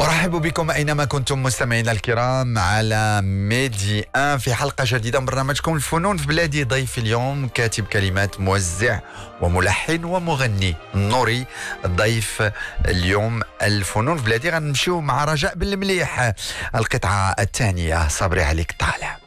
أرحب بكم أينما كنتم مستمعينا الكرام على ميدي 1 في حلقة جديدة من برنامجكم الفنون في بلادي. ضيف اليوم كاتب كلمات، موزع وملحن ومغني، نوري. ضيف اليوم الفنون في بلادي. غنمشيو مع رجاء بالمليح، القطعة الثانية، صبري عليك طالع.